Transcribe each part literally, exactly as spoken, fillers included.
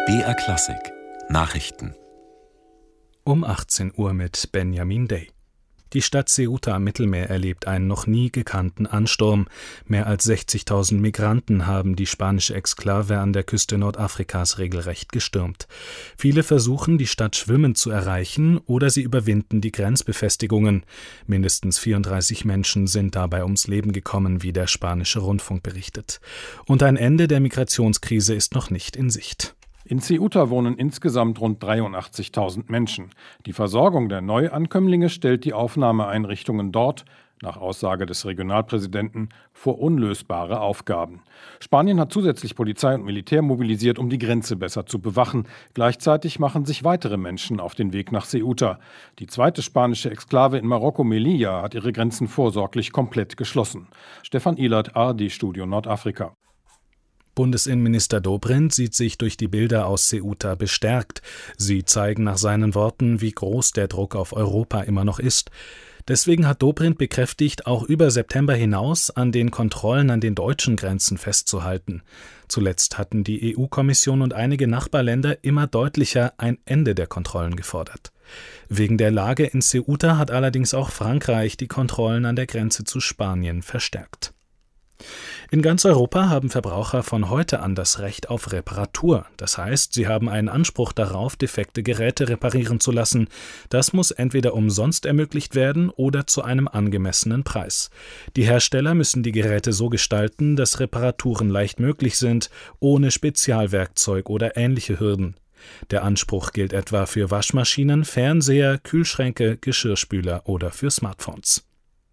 B R Klassik Nachrichten Um achtzehn Uhr mit Benjamin Day. Die Stadt Ceuta am Mittelmeer erlebt einen noch nie gekannten Ansturm. Mehr als sechzigtausend Migranten haben die spanische Exklave an der Küste Nordafrikas regelrecht gestürmt. Viele versuchen, die Stadt schwimmend zu erreichen, oder sie überwinden die Grenzbefestigungen. Mindestens vierunddreißig Menschen sind dabei ums Leben gekommen, wie der spanische Rundfunk berichtet. Und ein Ende der Migrationskrise ist noch nicht in Sicht. In Ceuta wohnen insgesamt rund dreiundachtzigtausend Menschen. Die Versorgung der Neuankömmlinge stellt die Aufnahmeeinrichtungen dort, nach Aussage des Regionalpräsidenten, vor unlösbare Aufgaben. Spanien hat zusätzlich Polizei und Militär mobilisiert, um die Grenze besser zu bewachen. Gleichzeitig machen sich weitere Menschen auf den Weg nach Ceuta. Die zweite spanische Exklave in Marokko, Melilla, hat ihre Grenzen vorsorglich komplett geschlossen. Stefan Ehlert, A R D-Studio Nordafrika. Bundesinnenminister Dobrindt sieht sich durch die Bilder aus Ceuta bestärkt. Sie zeigen nach seinen Worten, wie groß der Druck auf Europa immer noch ist. Deswegen hat Dobrindt bekräftigt, auch über September hinaus an den Kontrollen an den deutschen Grenzen festzuhalten. Zuletzt hatten die E U-Kommission und einige Nachbarländer immer deutlicher ein Ende der Kontrollen gefordert. Wegen der Lage in Ceuta hat allerdings auch Frankreich die Kontrollen an der Grenze zu Spanien verstärkt. In ganz Europa haben Verbraucher von heute an das Recht auf Reparatur. Das heißt, sie haben einen Anspruch darauf, defekte Geräte reparieren zu lassen. Das muss entweder umsonst ermöglicht werden oder zu einem angemessenen Preis. Die Hersteller müssen die Geräte so gestalten, dass Reparaturen leicht möglich sind, ohne Spezialwerkzeug oder ähnliche Hürden. Der Anspruch gilt etwa für Waschmaschinen, Fernseher, Kühlschränke, Geschirrspüler oder für Smartphones.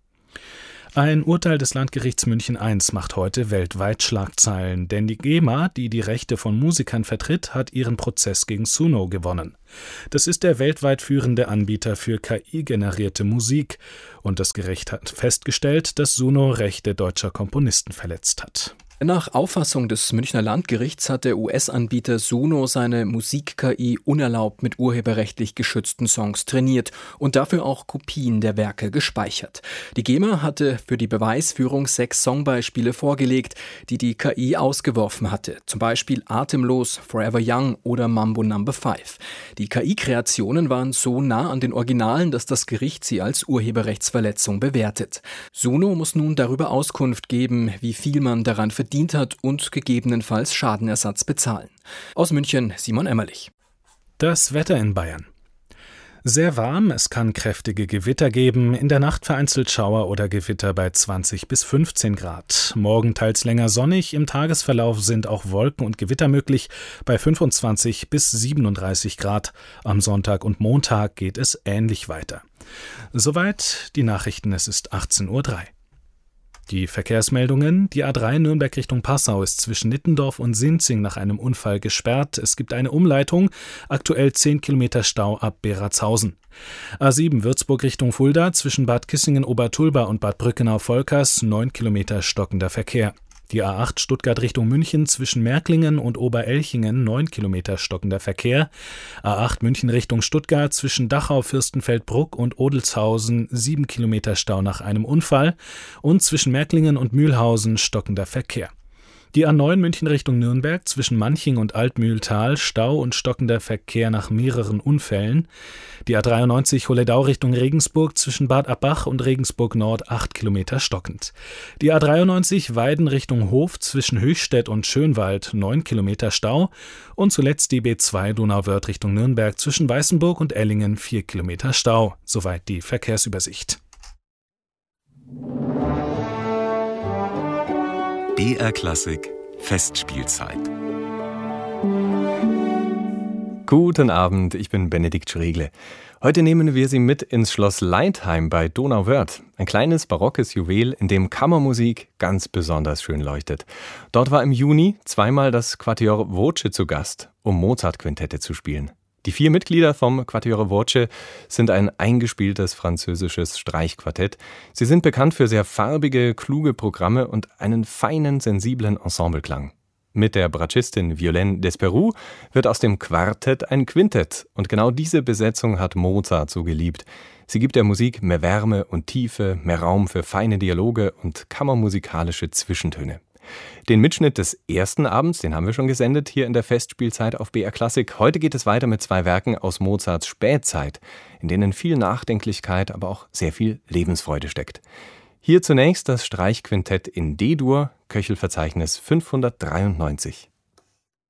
Ein Urteil des Landgerichts München I macht heute weltweit Schlagzeilen, denn die GEMA, die die Rechte von Musikern vertritt, hat ihren Prozess gegen Suno gewonnen. Das ist der weltweit führende Anbieter für K I-generierte Musik, und das Gericht hat festgestellt, dass Suno Rechte deutscher Komponisten verletzt hat. Nach Auffassung des Münchner Landgerichts hat der U S-Anbieter Suno seine Musik-K I unerlaubt mit urheberrechtlich geschützten Songs trainiert und dafür auch Kopien der Werke gespeichert. Die GEMA hatte für die Beweisführung sechs Songbeispiele vorgelegt, die die K I ausgeworfen hatte, zum Beispiel Atemlos, Forever Young oder Mambo Number Five. Die K I-Kreationen waren so nah an den Originalen, dass das Gericht sie als Urheberrechtsverletzung bewertet. Suno muss nun darüber Auskunft geben, wie viel man daran verdient verdient hat und gegebenenfalls Schadenersatz bezahlen. Aus München Simon Emmerlich. Das Wetter in Bayern. Sehr warm, es kann kräftige Gewitter geben, in der Nacht vereinzelt Schauer oder Gewitter bei zwanzig bis fünfzehn Grad. Morgen teils länger sonnig, im Tagesverlauf sind auch Wolken und Gewitter möglich bei fünfundzwanzig bis siebenunddreißig Grad. Am Sonntag und Montag geht es ähnlich weiter. Soweit die Nachrichten, es ist achtzehn Uhr drei. Die Verkehrsmeldungen: Die A drei Nürnberg Richtung Passau ist zwischen Nittendorf und Sinzing nach einem Unfall gesperrt. Es gibt eine Umleitung, aktuell zehn Kilometer Stau ab Beratshausen. A sieben Würzburg Richtung Fulda zwischen Bad Kissingen-Obertulba und Bad Brückenau-Volkers neun Kilometer stockender Verkehr. Die A acht Stuttgart Richtung München zwischen Märklingen und Oberelchingen neun Kilometer stockender Verkehr. A acht München Richtung Stuttgart zwischen Dachau, Fürstenfeldbruck und Odelshausen sieben Kilometer Stau nach einem Unfall und zwischen Märklingen und Mühlhausen stockender Verkehr. Die A neun München Richtung Nürnberg zwischen Manching und Altmühltal Stau und stockender Verkehr nach mehreren Unfällen. Die A dreiundneunzig Holledau Richtung Regensburg zwischen Bad Abbach und Regensburg Nord acht Kilometer stockend. Die A dreiundneunzig Weiden Richtung Hof zwischen Höchstädt und Schönwald neun Kilometer Stau und zuletzt die B zwei Donauwörth Richtung Nürnberg zwischen Weißenburg und Ellingen vier Kilometer Stau. Soweit die Verkehrsübersicht. B R Klassik Festspielzeit. Guten Abend, ich bin Benedikt Schregle. Heute nehmen wir Sie mit ins Schloss Leitheim bei Donauwörth. Ein kleines barockes Juwel, in dem Kammermusik ganz besonders schön leuchtet. Dort war im Juni zweimal das Quatuor Voce zu Gast, um Mozart-Quintette zu spielen. Die vier Mitglieder vom Quatuor Voce sind ein eingespieltes französisches Streichquartett. Sie sind bekannt für sehr farbige, kluge Programme und einen feinen, sensiblen Ensembleklang. Mit der Bratschistin Violaine Desperou wird aus dem Quartett ein Quintett. Und genau diese Besetzung hat Mozart so geliebt. Sie gibt der Musik mehr Wärme und Tiefe, mehr Raum für feine Dialoge und kammermusikalische Zwischentöne. Den Mitschnitt des ersten Abends, den haben wir schon gesendet hier in der Festspielzeit auf B R Klassik. Heute geht es weiter mit zwei Werken aus Mozarts Spätzeit, in denen viel Nachdenklichkeit, aber auch sehr viel Lebensfreude steckt. Hier zunächst das Streichquintett in D-Dur, Köchelverzeichnis fünfhundertdreiundneunzig.